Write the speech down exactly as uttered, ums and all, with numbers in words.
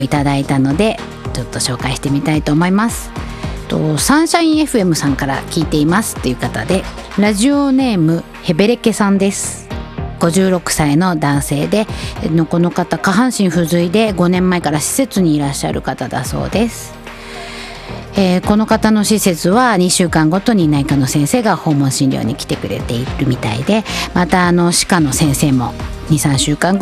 いただいたのでちょっと紹介してみたいと思います。とサンシャイン エフエム さんから聞いていますという方で、ラジオネームヘベレケさんです。ごじゅうろくさいの男性で、この方下半身不随でごねんまえから施設にいらっしゃる方だそうです。えー、この方の施設はにしゅうかんごとに内科の先生が訪問診療に来てくれているみたいで、またあの歯科の先生もにさんしゅうかんご